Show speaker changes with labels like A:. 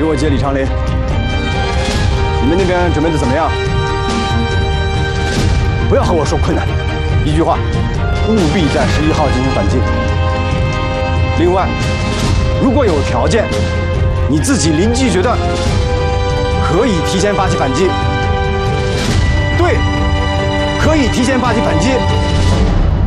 A: 我接李长林。你们那边准备的怎么样？不要和我说困难，一句话，务必在11号进行反击。另外，如果有条件，你自己临机决断，可以提前发起反击。对，可以提前发起反击。